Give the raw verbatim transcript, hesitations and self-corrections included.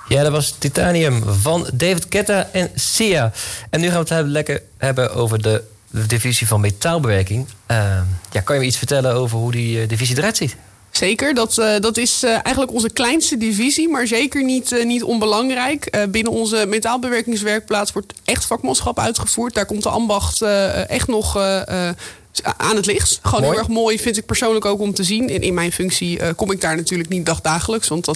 Ja, dat was Titanium van David Guetta en Sia. En nu gaan we het hebben, lekker hebben over de divisie van metaalbewerking. Uh, ja, kan je me iets vertellen over hoe die uh, divisie eruit ziet? Zeker, dat, uh, dat is uh, eigenlijk onze kleinste divisie, maar zeker niet, uh, niet onbelangrijk. Uh, binnen onze metaalbewerkingswerkplaats wordt echt vakmanschap uitgevoerd. Daar komt de ambacht uh, echt nog uh, uh, aan het licht. Gewoon mooi. Heel erg mooi, vind ik persoonlijk ook om te zien. En in mijn functie uh, kom ik daar natuurlijk niet dagdagelijks, want dat